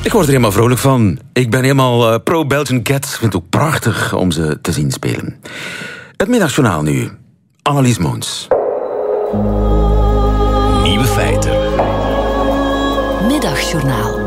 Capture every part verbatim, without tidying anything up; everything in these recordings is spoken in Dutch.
Ik word er helemaal vrolijk van. Ik ben helemaal uh, pro-Belgian Cats. Ik vind het ook prachtig om ze te zien spelen. Het middagjournaal nu. Annelies Moons. Nieuwe feiten. Middagjournaal.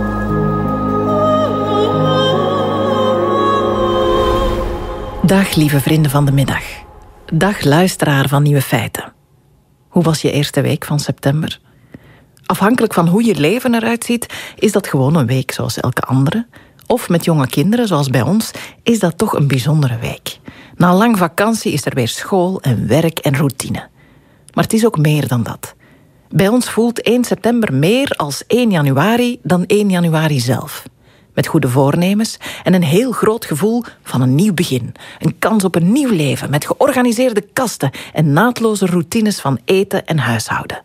Dag lieve vrienden van de middag. Dag luisteraar van Nieuwe Feiten. Hoe was je eerste week van september? Afhankelijk van hoe je leven eruit ziet, is dat gewoon een week zoals elke andere. Of met jonge kinderen, zoals bij ons, is dat toch een bijzondere week. Na een lang vakantie is er weer school en werk en routine. Maar het is ook meer dan dat. Bij ons voelt één september meer als één januari dan één januari zelf. Met goede voornemens en een heel groot gevoel van een nieuw begin. Een kans op een nieuw leven met georganiseerde kasten en naadloze routines van eten en huishouden.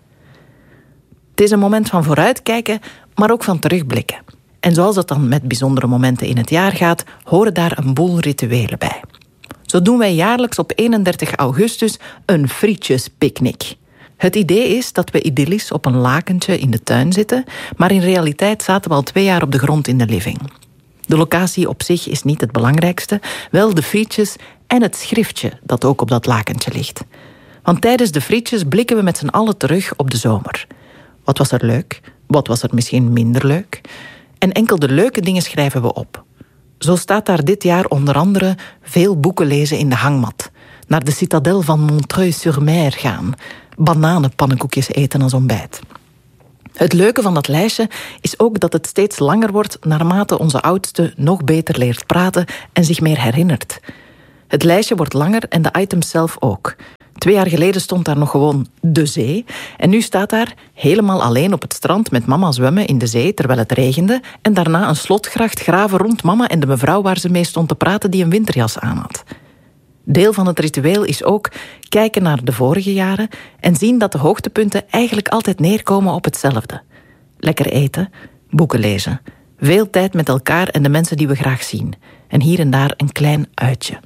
Het is een moment van vooruitkijken, maar ook van terugblikken. En zoals het dan met bijzondere momenten in het jaar gaat, horen daar een boel rituelen bij. Zo doen wij jaarlijks op eenendertig augustus een frietjespicknick. Het idee is dat we idyllisch op een lakentje in de tuin zitten, maar in realiteit zaten we al twee jaar op de grond in de living. De locatie op zich is niet het belangrijkste, wel de frietjes en het schriftje dat ook op dat lakentje ligt. Want tijdens de frietjes blikken we met z'n allen terug op de zomer. Wat was er leuk? Wat was er misschien minder leuk? En enkel de leuke dingen schrijven we op. Zo staat daar dit jaar onder andere veel boeken lezen in de hangmat, naar de citadel van Montreuil-sur-Mer gaan, bananenpannenkoekjes eten als ontbijt. Het leuke van dat lijstje is ook dat het steeds langer wordt naarmate onze oudste nog beter leert praten en zich meer herinnert. Het lijstje wordt langer en de items zelf ook. Twee jaar geleden stond daar nog gewoon de zee. En nu staat daar helemaal alleen op het strand met mama zwemmen in de zee terwijl het regende. En daarna een slotgracht graven rond mama en de mevrouw waar ze mee stond te praten die een winterjas aan had. Deel van het ritueel is ook kijken naar de vorige jaren en zien dat de hoogtepunten eigenlijk altijd neerkomen op hetzelfde. Lekker eten, boeken lezen, veel tijd met elkaar en de mensen die we graag zien. En hier en daar een klein uitje.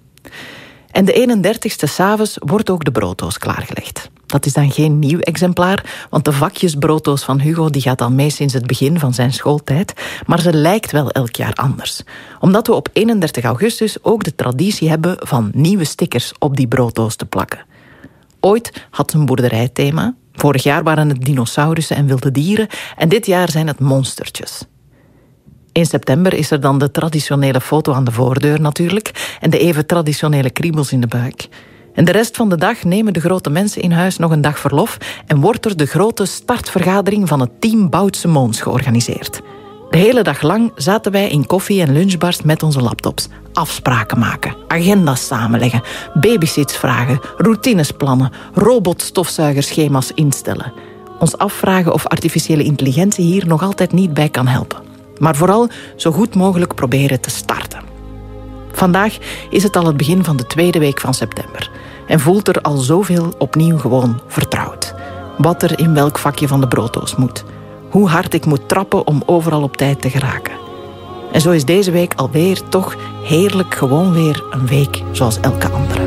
En de eenendertigste 's avonds wordt ook de brooddoos klaargelegd. Dat is dan geen nieuw exemplaar, want de vakjesbrooddoos van Hugo die gaat al mee sinds het begin van zijn schooltijd, maar ze lijkt wel elk jaar anders. Omdat we op eenendertig augustus ook de traditie hebben van nieuwe stickers op die brooddoos te plakken. Ooit had ze een boerderijthema. Vorig jaar waren het dinosaurussen en wilde dieren en dit jaar zijn het monstertjes. In september is er dan de traditionele foto aan de voordeur natuurlijk en de even traditionele kriebels in de buik. En de rest van de dag nemen de grote mensen in huis nog een dag verlof en wordt er de grote startvergadering van het team Boutse Moons georganiseerd. De hele dag lang zaten wij in koffie- en lunchbars met onze laptops. Afspraken maken, agenda's samenleggen, babysits vragen, routines plannen, robotstofzuigerschema's instellen. Ons afvragen of artificiële intelligentie hier nog altijd niet bij kan helpen. Maar vooral zo goed mogelijk proberen te starten. Vandaag is het al het begin van de tweede week van september. En voelt er al zoveel opnieuw gewoon vertrouwd. Wat er in welk vakje van de brooddoos moet. Hoe hard ik moet trappen om overal op tijd te geraken. En zo is deze week alweer toch heerlijk gewoon weer een week zoals elke andere.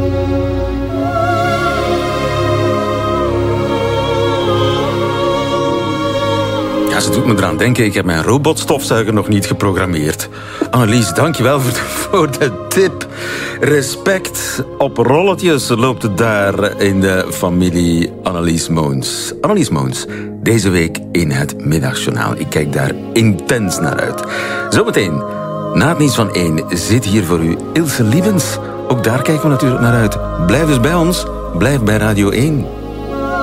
Ja, ze doet me eraan denken, ik heb mijn robotstofzuiger nog niet geprogrammeerd. Annelies, dankjewel voor de, voor de tip. Respect op rolletjes loopt het daar in de familie Annelies Moons. Annelies Moons, deze week in het Middagjournaal. Ik kijk daar intens naar uit. Zometeen, na het nieuws van één, zit hier voor u Ilse Liebens. Ook daar kijken we natuurlijk naar uit. Blijf dus bij ons, blijf bij Radio één.